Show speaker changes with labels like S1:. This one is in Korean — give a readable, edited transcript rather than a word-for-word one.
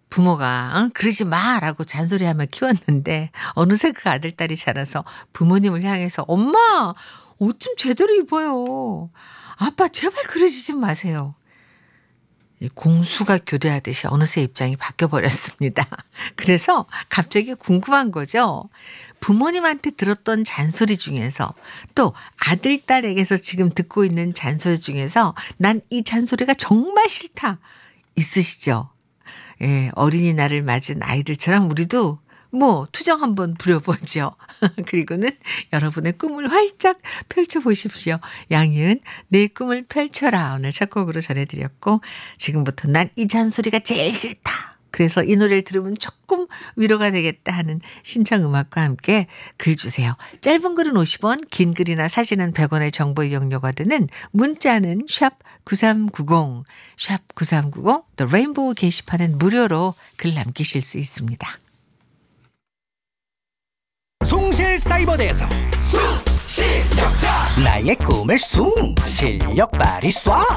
S1: 부모가 그러지 마라고 잔소리하며 키웠는데 어느새 그 아들, 딸이 자라서 부모님을 향해서 엄마 옷 좀 제대로 입어요. 아빠 제발 그러지 좀 마세요. 이 공수가 교대하듯이 어느새 입장이 바뀌어버렸습니다. 그래서 갑자기 궁금한 거죠. 부모님한테 들었던 잔소리 중에서 또 아들, 딸에게서 지금 듣고 있는 잔소리 중에서 난 이 잔소리가 정말 싫다. 있으시죠? 예, 어린이날을 맞은 아이들처럼 우리도 뭐 투정 한번 부려보죠. 그리고는 여러분의 꿈을 활짝 펼쳐보십시오. 양희은 내 꿈을 펼쳐라 오늘 첫 곡으로 전해드렸고 지금부터 난 이 잔소리가 제일 싫다. 그래서 이 노래를 들으면 조금 위로가 되겠다 하는 신청음악과 함께 글 주세요. 짧은 글은 50원, 긴 글이나 사진은 100원의 정보 이용료가 드는 문자는 샵 9390, 샵 9390, The Rainbow 게시판은 무료로 글 남기실 수 있습니다.
S2: 숭실사이버대에서 숭실력자 나의 꿈을 숭 실력 발휘 쏴